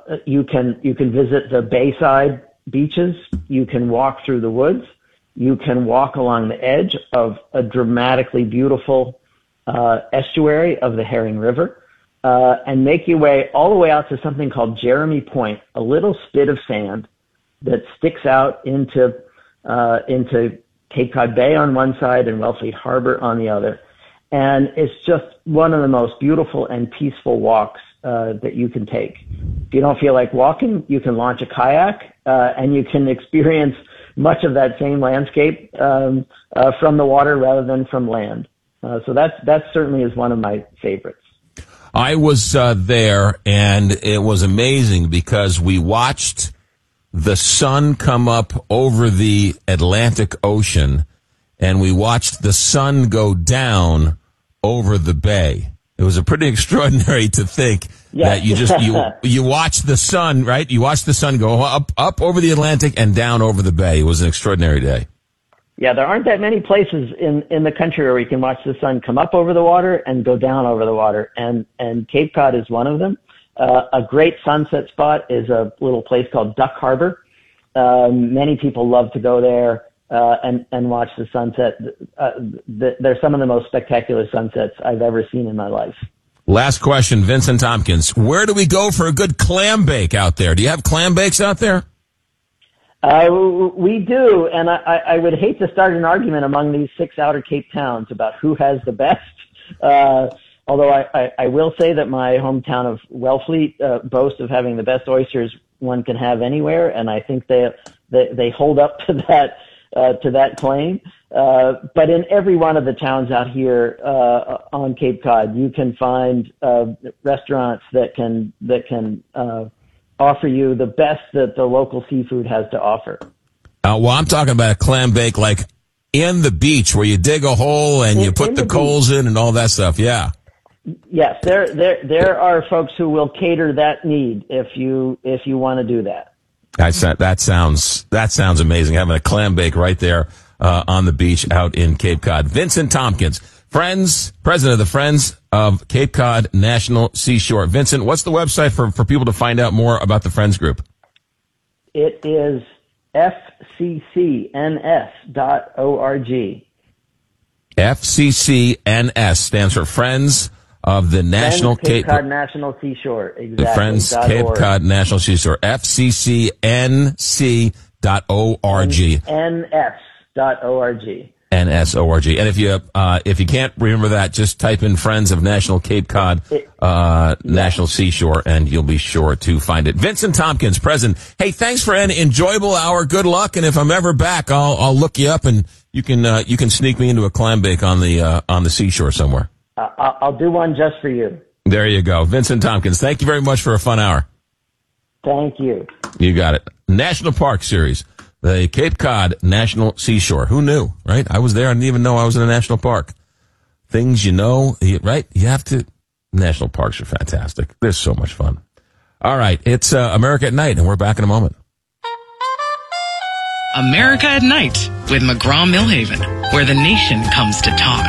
You can visit the bayside beaches. You can walk through the woods. You can walk along the edge of a dramatically beautiful estuary of the Herring River, and make your way all the way out to something called Jeremy Point, a little spit of sand that sticks out into Cape Cod Bay on one side and Wellfleet Harbor on the other. And it's just one of the most beautiful and peaceful walks that you can take. If you don't feel like walking, you can launch a kayak, and you can experience much of that same landscape from the water rather than from land. So that certainly is one of my favorites. I was there, and it was amazing because we watched the sun come up over the Atlantic Ocean, and we watched the sun go down over the bay. It was a pretty extraordinary to think that you watch the sun, right? You watch the sun go up over the Atlantic and down over the bay. It was an extraordinary day. Yeah, there aren't that many places in the country where you can watch the sun come up over the water and go down over the water, and Cape Cod is one of them. A great sunset spot is a little place called Duck Harbor. Many people love to go there and watch the sunset. They're some of the most spectacular sunsets I've ever seen in my life. Last question, Vincent Tompkins. Where do we go for a good clam bake out there? Do you have clam bakes out there? We do, and I would hate to start an argument among these 6 outer Cape towns about who has the best. Although I will say that my hometown of Wellfleet boasts of having the best oysters one can have anywhere, and I think they hold up to that claim. But in every one of the towns out here on Cape Cod, you can find restaurants that can offer you the best that the local seafood has to offer. Well, I'm talking about a clam bake like in the beach where you dig a hole and you put the coals in and all that stuff. Yeah. Yes, there are folks who will cater that need if you want to do that. That sounds amazing. Having a clam bake right there on the beach out in Cape Cod. Vincent Tompkins, president of the Friends of Cape Cod National Seashore. Vincent, what's the website for people to find out more about the Friends Group? It is fccns.org. FCCNS stands for Friends of the National Cape Cod National Seashore. Exactly. The Friends Cape Cod National Seashore. FCCNC.org. NS.org. NSORG. And if you can't remember that, just type in Friends of National Cape Cod National Seashore, and you'll be sure to find it. Vincent Tompkins, President. Hey, thanks for an enjoyable hour. Good luck, and if I'm ever back, I'll look you up, and you can sneak me into a clam bake on the seashore somewhere. I'll do one just for you. There you go, Vincent Tompkins. Thank you very much for a fun hour. Thank you. You got it. National Park Series. The Cape Cod National Seashore. Who knew, right? I was there. I didn't even know I was in a national park. Things you know, right? You have to. National parks are fantastic. They're so much fun. All right. It's America at Night, and we're back in a moment. America at Night with McGraw-Millhaven, where the nation comes to talk.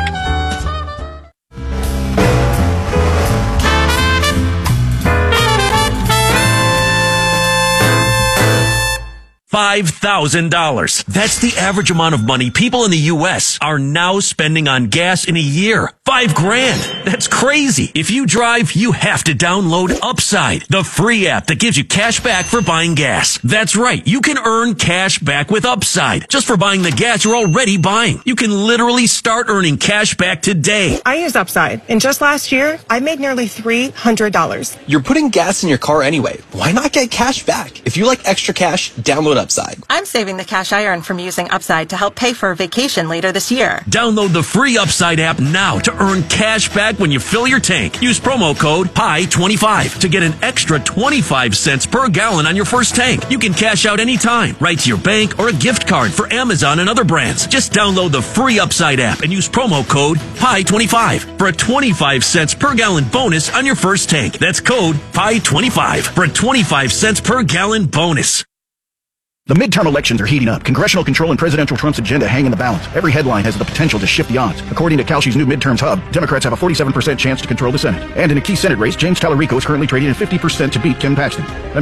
$5,000. That's the average amount of money people in the U.S. are now spending on gas in a year. $5,000. That's crazy. If you drive, you have to download Upside, the free app that gives you cash back for buying gas. That's right. You can earn cash back with Upside just for buying the gas you're already buying. You can literally start earning cash back today. I use Upside, and just last year, I made nearly $300. You're putting gas in your car anyway. Why not get cash back? If you like extra cash, download Upside. I'm saving the cash I earn from using Upside to help pay for a vacation later this year. Download the free Upside app now to earn cash back when you fill your tank. Use promo code PIE25 to get an extra 25 cents per gallon on your first tank. You can cash out anytime, right to your bank or a gift card for Amazon and other brands. Just download the free Upside app and use promo code PIE25 for a 25 cents per gallon bonus on your first tank. That's code PIE25 for a 25 cents per gallon bonus. The midterm elections are heating up. Congressional control and presidential Trump's agenda hang in the balance. Every headline has the potential to shift the odds. According to Kalshi's new midterms hub, Democrats have a 47% chance to control the Senate. And in a key Senate race, James Tallarico is currently trading at 50% to beat Ken Paxton.